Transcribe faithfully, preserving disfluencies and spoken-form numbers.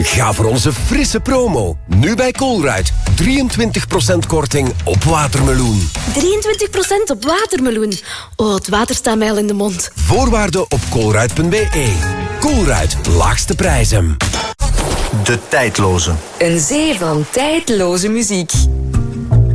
Ga voor onze frisse promo. Nu bij Colruyt. drieëntwintig procent korting op watermeloen. drieëntwintig procent op watermeloen. Oh, het water staat mij al in de mond. Voorwaarden op colruyt punt b e. Colruyt, laagste prijzen. De tijdloze. Een zee van tijdloze muziek.